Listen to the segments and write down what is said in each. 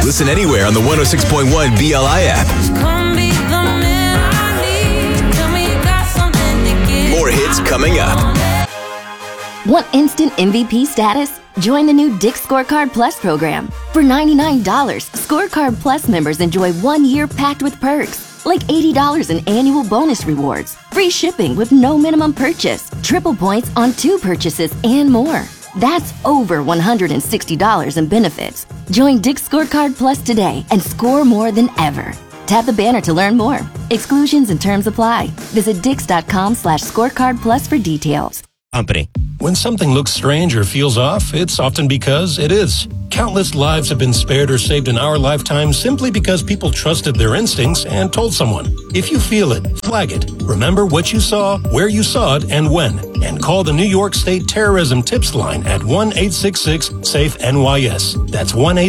Listen anywhere on the 106.1 BLI app. More hits coming up. Want instant MVP status? Join the new Dick's Scorecard Plus program. For $99, Scorecard Plus members enjoy 1 year packed with perks, like $80 in annual bonus rewards, free shipping with no minimum purchase, triple points on 2 purchases, and more. That's over $160 in benefits. Join Dick's Scorecard Plus today and score more than ever. Tap the banner to learn more. Exclusions and terms apply. Visit dix.com/scorecard plus for details. Company. When something looks strange or feels off, it's often because it is. Countless lives have been spared or saved in our lifetime simply because people trusted their instincts and told someone. If you feel it, flag it. Remember what you saw, where you saw it, and when. And call the New York State Terrorism Tips Line at 1-866-SAFE-NYS. That's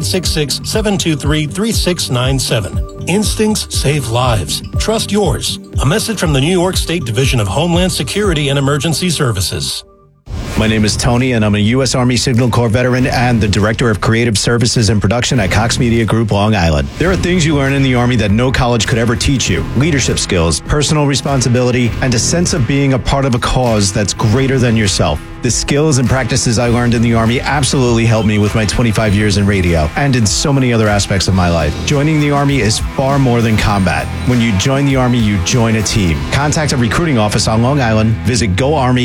1-866-723-3697. Instincts save lives. Trust yours. A message from the New York State Division of Homeland Security and Emergency Services. My name is Tony, and I'm a U.S. Army Signal Corps veteran and the Director of Creative Services and Production at Cox Media Group, Long Island. There are things you learn in the Army that no college could ever teach you. Leadership skills, personal responsibility, and a sense of being a part of a cause that's greater than yourself. The skills and practices I learned in the Army absolutely helped me with my 25 years in radio and in so many other aspects of my life. Joining the Army is far more than combat. When you join the Army, you join a team. Contact a recruiting office on Long Island. Visit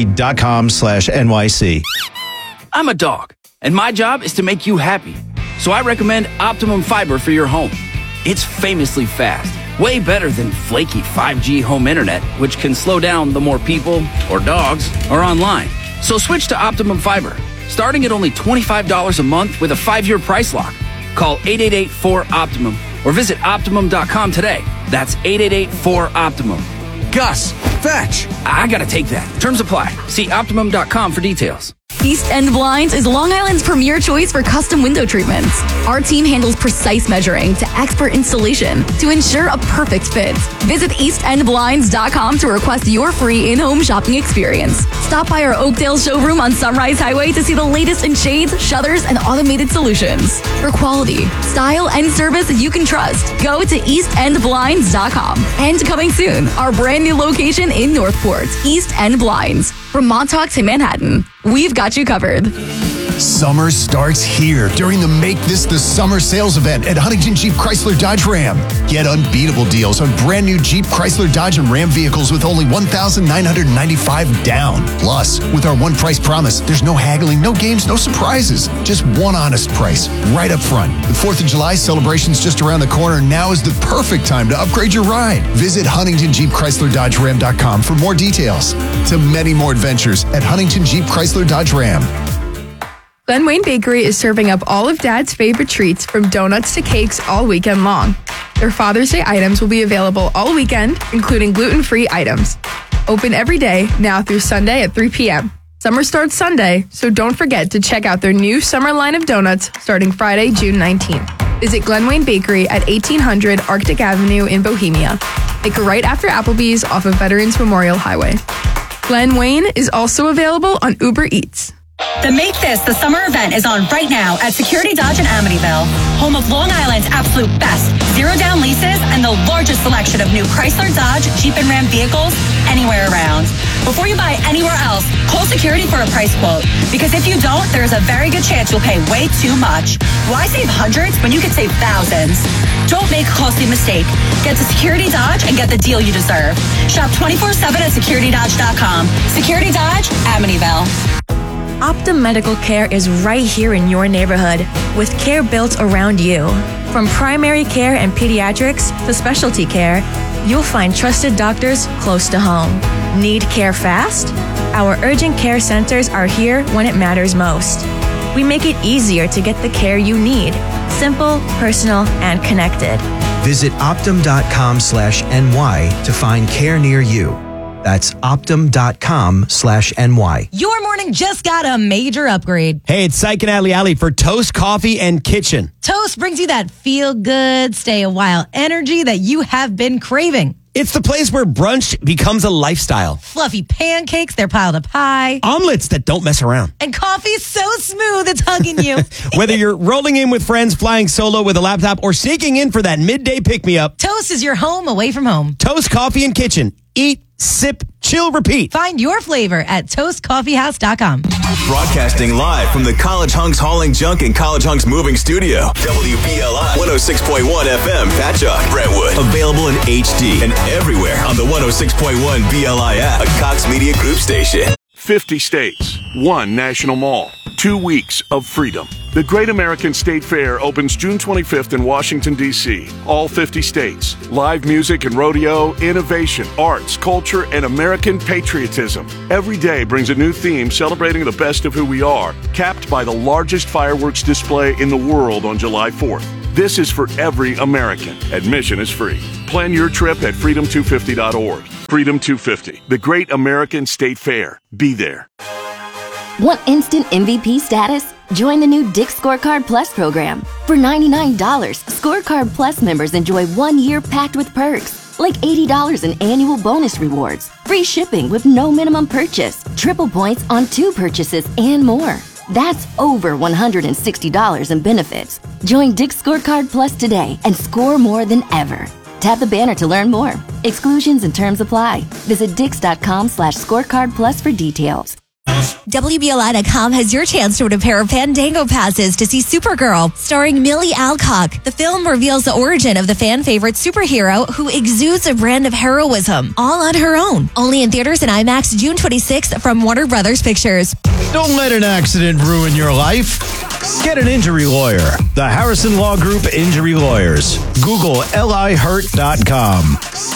goarmy.com/NYC. I'm a dog, and my job is to make you happy. So I recommend Optimum Fiber for your home. It's famously fast, way better than flaky 5G home internet, which can slow down the more people or dogs are online. So switch to Optimum Fiber, starting at only $25 a month with a 5-year price lock. Call 888-4-OPTIMUM or visit Optimum.com today. That's 888-4-OPTIMUM. Gus, fetch! I gotta take that. Terms apply. See Optimum.com for details. East End Blinds is Long Island's premier choice for custom window treatments. Our team handles precise measuring to expert installation to ensure a perfect fit. Visit eastendblinds.com to request your free in-home shopping experience. Stop by our Oakdale showroom on Sunrise Highway to see the latest in shades, shutters, and automated solutions. For quality, style, and service you can trust, go to eastendblinds.com. And coming soon, our brand new location in Northport, East End Blinds. From Montauk to Manhattan, we've got you covered. Summer starts here during the Make This the Summer sales event at Huntington Jeep Chrysler Dodge Ram. Get unbeatable deals on brand new Jeep, Chrysler, Dodge, and Ram vehicles with only $1,995 down. Plus, with our one price promise, there's no haggling, no games, no surprises. Just one honest price right up front. The 4th of July celebration's just around the corner. Now is the perfect time to upgrade your ride. Visit HuntingtonJeepChryslerDodgeRam.com for more details. To many more adventures at Huntington Jeep Chrysler Dodge Ram. Glen Wayne Bakery is serving up all of Dad's favorite treats, from donuts to cakes, all weekend long. Their Father's Day items will be available all weekend, including gluten-free items. Open every day, now through Sunday at 3 p.m. Summer starts Sunday, so don't forget to check out their new summer line of donuts starting Friday, June 19th. Visit Glen Wayne Bakery at 1800 Arctic Avenue in Bohemia. Make a right after Applebee's off of Veterans Memorial Highway. Glen Wayne is also available on Uber Eats. The Make This the Summer event is on right now at Security Dodge in Amityville, home of Long Island's absolute best zero-down leases and the largest selection of new Chrysler, Dodge, Jeep, and Ram vehicles anywhere around. Before you buy anywhere else, call Security for a price quote, because if you don't, there's a very good chance you'll pay way too much. Why save hundreds when you could save thousands? Don't make a costly mistake. Get to Security Dodge and get the deal you deserve. Shop 24/7 at securitydodge.com. Security Dodge, Amityville. Optum Medical Care is right here in your neighborhood, with care built around you. From primary care and pediatrics to specialty care, you'll find trusted doctors close to home. Need care fast? Our urgent care centers are here when it matters most. We make it easier to get the care you need. Simple, personal, and connected. Visit Optum.com/NY to find care near you. That's Optum.com/NY. Your morning just got a major upgrade. Hey, it's Syke and Ali for Toast Coffee and Kitchen. Toast brings you that feel-good, stay-a-while energy that you have been craving. It's the place where brunch becomes a lifestyle. Fluffy pancakes, they're piled up high. Omelets that don't mess around. And coffee is so smooth, it's hugging you. Whether you're rolling in with friends, flying solo with a laptop, or sneaking in for that midday pick-me-up, Toast is your home away from home. Toast Coffee and Kitchen. Eat, sip, chill, repeat. Find your flavor at toastcoffeehouse.com. Broadcasting live from the College Hunks Hauling Junk and College Hunks Moving Studio. WBLI 106.1 FM, Patchogue, Brentwood. Available in HD and everywhere on the 106.1 BLI app, a Cox Media Group station. 50 states, one national mall, 2 weeks of freedom. The Great American State Fair opens June 25th in Washington, D.C. All 50 states. Live music and rodeo, innovation, arts, culture, and American patriotism. Every day brings a new theme celebrating the best of who we are, capped by the largest fireworks display in the world on July 4th. This is for every American. Admission is free. Plan your trip at freedom250.org. Freedom 250, the Great American State Fair. Be there. Want instant MVP status? Join the new Dick's Scorecard Plus program. For $99, Scorecard Plus members enjoy 1 year packed with perks, like $80 in annual bonus rewards, free shipping with no minimum purchase, triple points on 2 purchases, and more. That's over $160 in benefits. Join Dick's Scorecard Plus today and score more than ever. Tap the banner to learn more. Exclusions and terms apply. Visit dix.com/scorecard plus for details. WBLI.com has your chance to win a pair of Fandango passes to see Supergirl, starring Millie Alcock. The film reveals the origin of the fan favorite superhero who exudes a brand of heroism, all on her own. Only in theaters and IMAX June 26th from Warner Brothers Pictures. Don't let an accident ruin your life. Get an injury lawyer. The Harrison Law Group Injury Lawyers. Google lihurt.com.